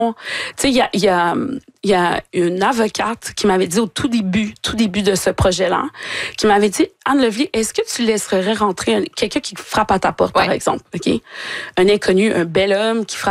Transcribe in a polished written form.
Tu sais, il y a une avocate qui m'avait dit au tout début de ce projet-là, qui m'avait dit, Anne Lovely, est-ce que tu laisserais rentrer quelqu'un qui frappe à ta porte, par exemple, OK? Un inconnu, un bel homme qui frappe